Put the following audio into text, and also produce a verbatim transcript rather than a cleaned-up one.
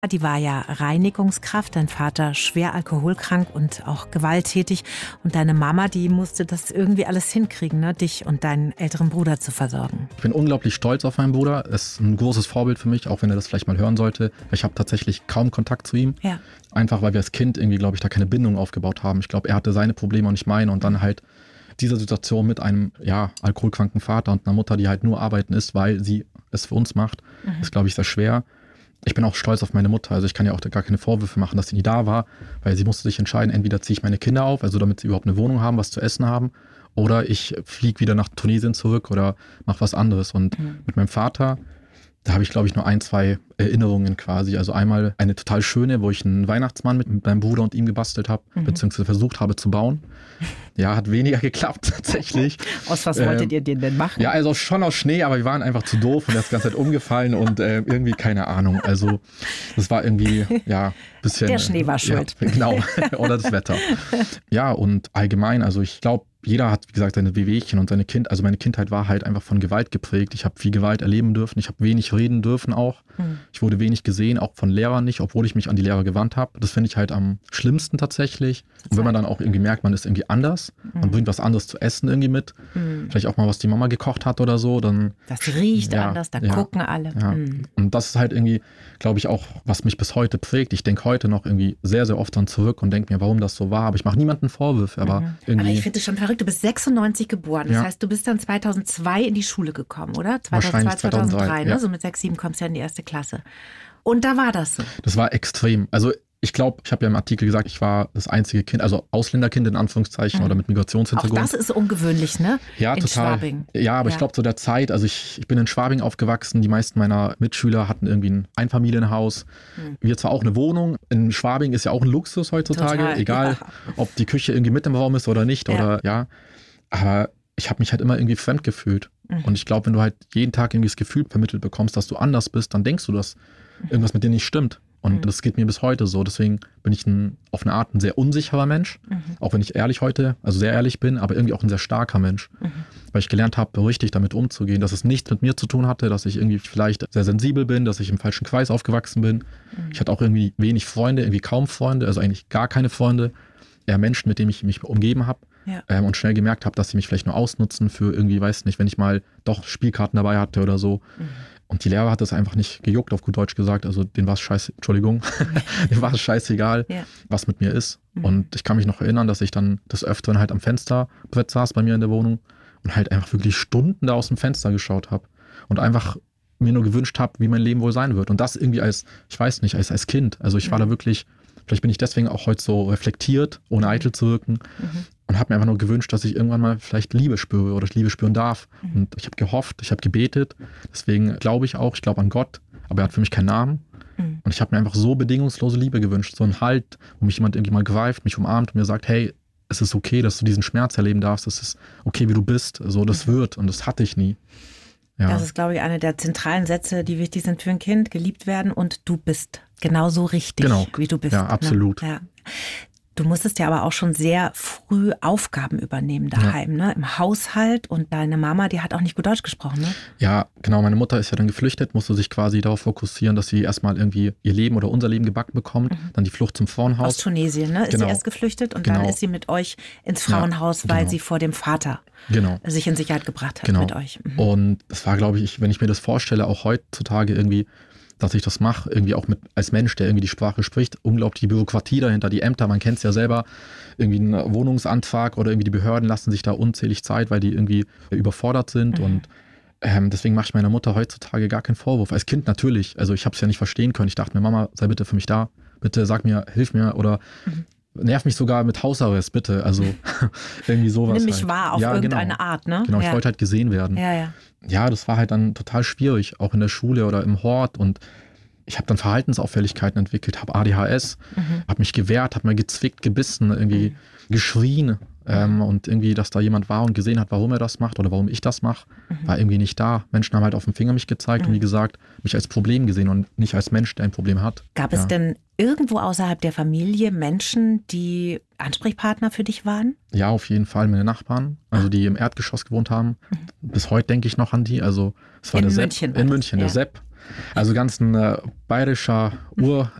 Die war ja Reinigungskraft, dein Vater schwer alkoholkrank und auch gewalttätig. Und deine Mama, die musste das irgendwie alles hinkriegen, ne? Dich und deinen älteren Bruder zu versorgen. Ich bin unglaublich stolz auf meinen Bruder. Er ist ein großes Vorbild für mich, auch wenn er das vielleicht mal hören sollte. Ich habe tatsächlich kaum Kontakt zu ihm. Ja. Einfach, weil wir als Kind irgendwie, glaube ich, da keine Bindung aufgebaut haben. Ich glaube, er hatte seine Probleme und nicht meine. Und dann halt diese Situation mit einem ja, alkoholkranken Vater und einer Mutter, die halt nur arbeiten ist, weil sie es für uns macht, mhm. ist, glaube ich, sehr schwer. Ich bin auch stolz auf meine Mutter, also ich kann ja auch gar keine Vorwürfe machen, dass sie nie da war, weil sie musste sich entscheiden, entweder ziehe ich meine Kinder auf, also damit sie überhaupt eine Wohnung haben, was zu essen haben, oder ich fliege wieder nach Tunesien zurück oder mache was anderes. Und mhm. mit meinem Vater, da habe ich, glaube ich, nur ein, zwei Erinnerungen quasi. Also einmal eine total schöne, wo ich einen Weihnachtsmann mit meinem Bruder und ihm gebastelt habe, mhm. beziehungsweise versucht habe zu bauen. Ja, hat weniger geklappt tatsächlich. Aus was ähm, wolltet ihr den denn machen? Ja, also schon aus Schnee, aber wir waren einfach zu doof und er ist die ganze Zeit umgefallen und äh, irgendwie keine Ahnung. Also das war irgendwie, ja, ein bisschen... Der Schnee war schuld. Ja, genau, oder das Wetter. Ja, und allgemein, also ich glaube, jeder hat, wie gesagt, seine Wehwehchen und seine Kind, also meine Kindheit war halt einfach von Gewalt geprägt. Ich habe viel Gewalt erleben dürfen, ich habe wenig reden dürfen auch. Mhm. Ich wurde wenig gesehen, auch von Lehrern nicht, obwohl ich mich an die Lehrer gewandt habe. Das finde ich halt am schlimmsten tatsächlich. Und wenn man dann auch irgendwie merkt, man ist irgendwie anders, mhm. man bringt was anderes zu essen irgendwie mit, mhm. vielleicht auch mal, was die Mama gekocht hat oder so, dann... Das riecht ja, anders, da ja, gucken alle. Ja. Mhm. Und das ist halt irgendwie, glaube ich, auch, was mich bis heute prägt. Ich denke heute noch irgendwie sehr, sehr oft dann zurück und denke mir, warum das so war. Aber ich mache niemandem Vorwürfe, aber mhm. irgendwie... Aber ich finde es schon verrückt, du bist sechsundneunzig geboren, das ja. heißt, du bist dann zweitausendzwei in die Schule gekommen, oder? zweitausendzwei, zweitausenddrei, ne? Ja. So mit sechs, sieben kommst du ja in die erste Klasse. Und da war das so. Das war extrem. Also ich glaube, ich habe ja im Artikel gesagt, ich war das einzige Kind, also Ausländerkind in Anführungszeichen mhm. oder mit Migrationshintergrund. Auch das ist ungewöhnlich, ne? Ja, in total. Schwabing. Ja, aber ja. ich glaube zu der Zeit, also ich, ich bin in Schwabing aufgewachsen, die meisten meiner Mitschüler hatten irgendwie ein Einfamilienhaus. Mhm. Wir zwar auch eine Wohnung, in Schwabing ist ja auch ein Luxus heutzutage, total, egal ja. ob die Küche irgendwie mit im Raum ist oder nicht ja. oder ja, aber ich habe mich halt immer irgendwie fremd gefühlt. Mhm. Und ich glaube, wenn du halt jeden Tag irgendwie das Gefühl vermittelt bekommst, dass du anders bist, dann denkst du, dass irgendwas mit dir nicht stimmt. Und mhm. das geht mir bis heute so. Deswegen bin ich ein, auf eine Art ein sehr unsicherer Mensch. Mhm. Auch wenn ich ehrlich heute, also sehr ehrlich bin, aber irgendwie auch ein sehr starker Mensch. Mhm. Weil ich gelernt habe, richtig damit umzugehen, dass es nichts mit mir zu tun hatte, dass ich irgendwie vielleicht sehr sensibel bin, dass ich im falschen Kreis aufgewachsen bin. Mhm. Ich hatte auch irgendwie wenig Freunde, irgendwie kaum Freunde, also eigentlich gar keine Freunde. Eher Menschen, mit denen ich mich umgeben habe. Ja. Ähm, und schnell gemerkt habe, dass sie mich vielleicht nur ausnutzen für irgendwie, weiß nicht, wenn ich mal doch Spielkarten dabei hatte oder so. Mhm. Und die Lehrer hat das einfach nicht gejuckt, auf gut Deutsch gesagt. Also denen war es scheiße, Entschuldigung, denen war es scheißegal, ja. was mit mir ist. Mhm. Und ich kann mich noch erinnern, dass ich dann des Öfteren halt am Fensterbrett saß bei mir in der Wohnung und halt einfach wirklich Stunden da aus dem Fenster geschaut habe. Und einfach mir nur gewünscht habe, wie mein Leben wohl sein wird. Und das irgendwie als, ich weiß nicht, als, als Kind. Also ich mhm. war da wirklich... Vielleicht bin ich deswegen auch heute so reflektiert, ohne eitel zu wirken mhm. und habe mir einfach nur gewünscht, dass ich irgendwann mal vielleicht Liebe spüre oder Liebe spüren darf. Mhm. Und ich habe gehofft, ich habe gebetet. Deswegen glaube ich auch, ich glaube an Gott, aber er hat für mich keinen Namen. Mhm. Und ich habe mir einfach so bedingungslose Liebe gewünscht. So einen Halt, wo mich jemand irgendwie mal greift, mich umarmt und mir sagt, hey, es ist okay, dass du diesen Schmerz erleben darfst. Es ist okay, wie du bist. So, das mhm. wird. Und das hatte ich nie. Ja. Das ist, glaube ich, einer der zentralen Sätze, die wichtig sind für ein Kind. Geliebt werden und du bist genauso richtig, genau. wie du bist. Ja, absolut. Ne? Ja. Du musstest ja aber auch schon sehr früh Aufgaben übernehmen daheim, ja. ne? Im Haushalt. Und deine Mama, die hat auch nicht gut Deutsch gesprochen, ne? Ja, genau. Meine Mutter ist ja dann geflüchtet, musste sich quasi darauf fokussieren, dass sie erstmal irgendwie ihr Leben oder unser Leben gebacken bekommt. Mhm. Dann die Flucht zum Frauenhaus. Aus Tunesien, ne? Ist genau. sie erst geflüchtet und genau. dann ist sie mit euch ins Frauenhaus, ja, weil genau. sie vor dem Vater genau. sich in Sicherheit gebracht hat genau. mit euch. Mhm. Und das war, glaube ich, wenn ich mir das vorstelle, auch heutzutage irgendwie, dass ich das mache, irgendwie auch mit als Mensch, der irgendwie die Sprache spricht, unglaublich die Bürokratie dahinter, die Ämter, man kennt es ja selber, irgendwie ein Wohnungsantrag oder irgendwie die Behörden lassen sich da unzählig Zeit, weil die irgendwie überfordert sind mhm. und ähm, deswegen mache ich meiner Mutter heutzutage gar keinen Vorwurf. Als Kind natürlich, also ich habe es ja nicht verstehen können, ich dachte mir, Mama, sei bitte für mich da, bitte sag mir, hilf mir oder mhm. nerv mich sogar mit Hausarrest, bitte, also irgendwie sowas. Nimm mich halt. wahr auf ja, irgendeine genau. Art, ne? Genau, ich ja. wollte halt gesehen werden. Ja, ja. Ja, das war halt dann total schwierig, auch in der Schule oder im Hort und ich habe dann Verhaltensauffälligkeiten entwickelt, habe A D H S, mhm. habe mich gewehrt, habe mal gezwickt, gebissen, irgendwie mhm. geschrien ähm, und irgendwie, dass da jemand war und gesehen hat, warum er das macht oder warum ich das mache, mhm. war irgendwie nicht da. Menschen haben halt auf den Finger mich gezeigt mhm. und wie gesagt, mich als Problem gesehen und nicht als Mensch, der ein Problem hat. Gab ja. es denn irgendwo außerhalb der Familie Menschen, die Ansprechpartner für dich waren? Ja, auf jeden Fall meine Nachbarn, also die im Erdgeschoss gewohnt haben. Mhm. Bis heute denke ich noch an die. Also es war in der München Sepp. In München, ja. der Sepp. Also ganz ein äh, bayerischer Ur,